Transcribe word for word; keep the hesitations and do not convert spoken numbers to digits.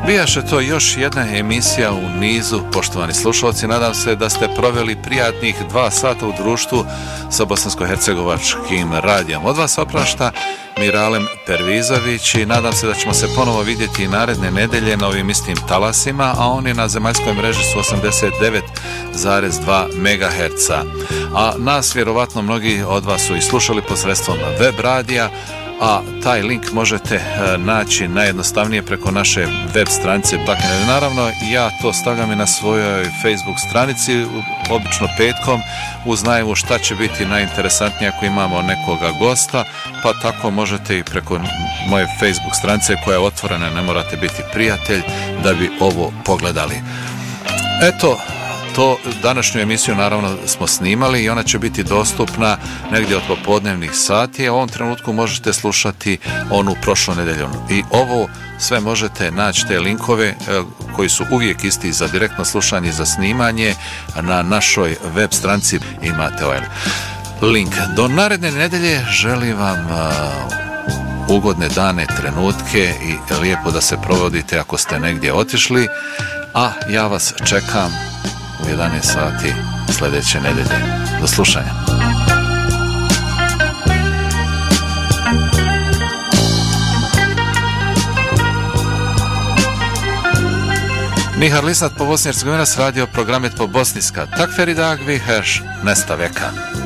Bijaše to još jedna emisija u nizu, poštovani slušalci. Nadam se da ste proveli prijatnih dva sata u društvu sa bosansko-hercegovačkim radijem. Od vas oprašta Miralem Pervizović i nadam se da ćemo se ponovo vidjeti naredne nedelje na ovim istim talasima, a oni na zemaljskoj mreži su osamdeset devet zarez dva megaherca. A nas vjerovatno mnogi od vas su i slušali posredstvom web radija, a taj link možete naći najjednostavnije preko naše web stranice Bakine. Naravno, ja to stavljam i na svojoj Facebook stranici, obično petkom, uz najavu šta će biti najinteresantnije ako imamo nekoga gosta, pa tako možete i preko moje Facebook stranice koja je otvorena, ne morate biti prijatelj da bi ovo pogledali. Eto, to današnju emisiju naravno smo snimali i ona će biti dostupna negdje od popodnevnih sati, a u ovom trenutku možete slušati onu prošlu nedelju. I ovo sve možete naći, te linkove koji su uvijek isti za direktno slušanje i za snimanje, na našoj web stranici imate ovaj link. Do naredne nedelje želim vam ugodne dane, trenutke i lijepo da se provodite ako ste negdje otišli, a ja vas čekam u jedanaest sati sljedeće nedelje. Do slušanja. Nihar lisnat po Bosni i Hercegovina s radio programet po Bosniska. Tak feri dag vi herš nesta veka.